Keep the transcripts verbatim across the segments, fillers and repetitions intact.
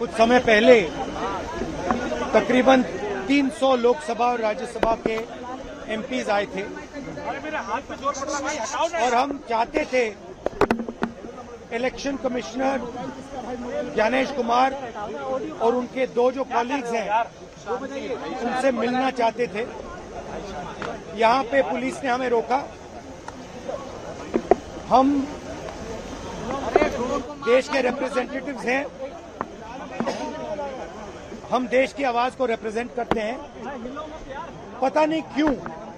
कुछ समय पहले तकरीबन तीन सौ लोकसभा और राज्यसभा के एमपीज आए थे और हम चाहते थे इलेक्शन कमिश्नर ज्ञानेश कुमार और उनके दो जो कॉलीग्स हैं उनसे मिलना चाहते थे। यहाँ पे पुलिस ने हमें रोका। हम देश के रिप्रेजेंटेटिव्स हैं, हम देश की आवाज को रिप्रेजेंट करते हैं। पता नहीं क्यों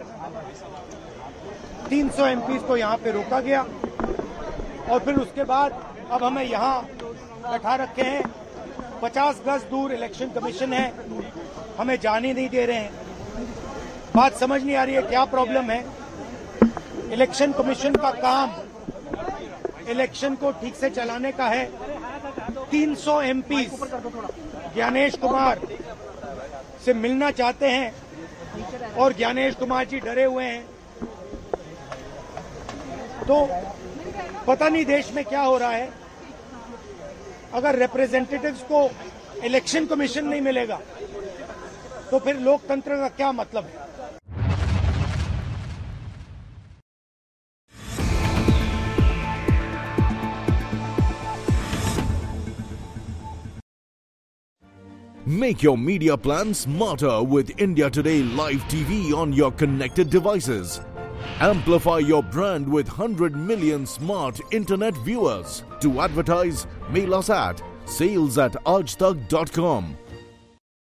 तीन सौ एमपीज को यहाँ पे रोका गया और फिर उसके बाद अब हमें यहाँ बैठा रखे हैं। पचास गज दूर इलेक्शन कमीशन है, हमें जाने नहीं दे रहे हैं। बात समझ नहीं आ रही है क्या प्रॉब्लम है। इलेक्शन कमीशन का काम इलेक्शन को ठीक से चलाने का है। तीन सौ एमपी ज्ञानेश कुमार से मिलना चाहते हैं और ज्ञानेश कुमार जी डरे हुए हैं। तो पता नहीं देश में क्या हो रहा है। अगर रिप्रेजेंटेटिव्स को इलेक्शन कमीशन नहीं मिलेगा तो फिर लोकतंत्र का क्या मतलब है। Make your media plan smarter with India Today Live T V on your connected devices. Amplify your brand with one hundred million smart internet viewers. To advertise, mail us at sales at aajtak dot com.